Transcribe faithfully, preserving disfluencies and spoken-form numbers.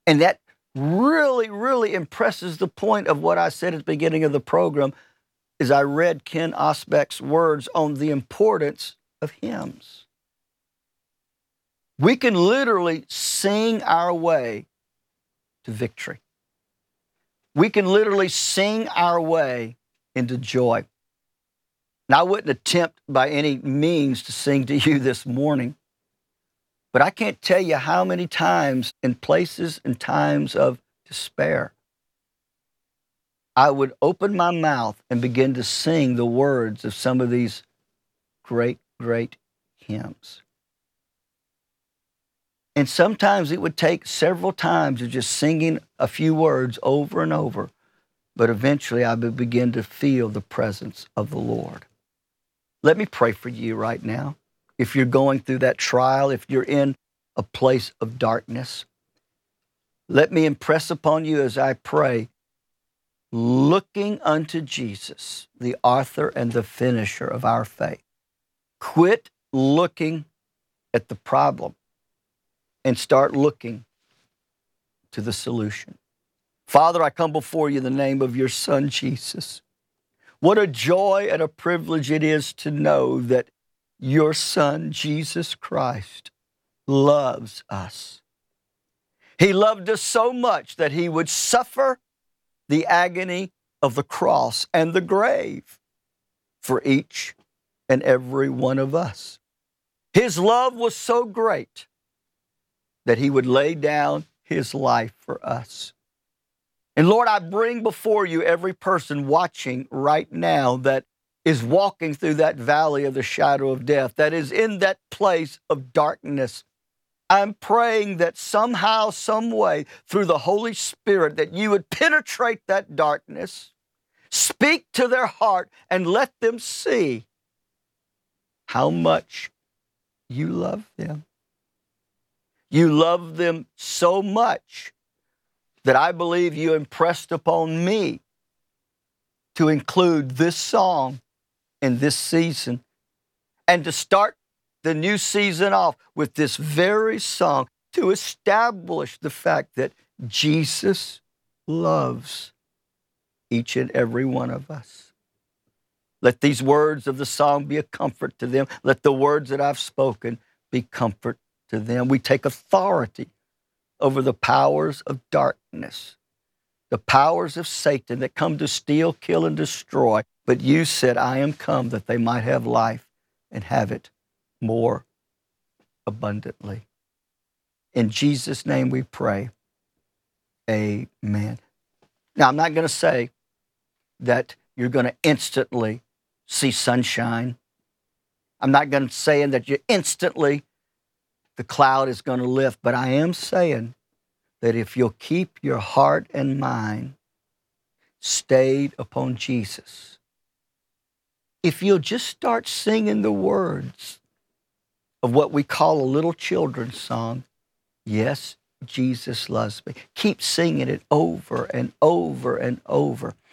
And that really, really impresses the point of what I said at the beginning of the program as I read Ken Osbeck's words on the importance of hymns. We can literally sing our way to victory. We can literally sing our way into joy. Now, I wouldn't attempt by any means to sing to you this morning, but I can't tell you how many times in places and times of despair, I would open my mouth and begin to sing the words of some of these great, great hymns. And sometimes it would take several times of just singing a few words over and over, but eventually I would begin to feel the presence of the Lord. Let me pray for you right now. If you're going through that trial, if you're in a place of darkness, let me impress upon you as I pray, looking unto Jesus, the author and the finisher of our faith. Quit looking at the problem and start looking to the solution. Father, I come before you in the name of your Son, Jesus. What a joy and a privilege it is to know that your Son, Jesus Christ, loves us. He loved us so much that he would suffer the agony of the cross and the grave for each and every one of us. His love was so great that he would lay down his life for us. And Lord, I bring before you every person watching right now that is walking through that valley of the shadow of death, that is in that place of darkness. I'm praying that somehow, some way, through the Holy Spirit, that you would penetrate that darkness, speak to their heart, and let them see how much you love them. You love them so much that I believe you impressed upon me to include this song in this season and to start the new season off with this very song to establish the fact that Jesus loves each and every one of us. Let these words of the song be a comfort to them. Let the words that I've spoken be comfort to them. We take authority over the powers of darkness, the powers of Satan that come to steal, kill, and destroy. But you said, I am come that they might have life and have it more abundantly. In Jesus' name we pray. Amen. Now, I'm not going to say that you're going to instantly see sunshine. I'm not going to say that you instantly the cloud is going to lift, but I am saying that if you'll keep your heart and mind stayed upon Jesus, if you'll just start singing the words of what we call a little children's song, yes, Jesus loves me. Keep singing it over and over and over.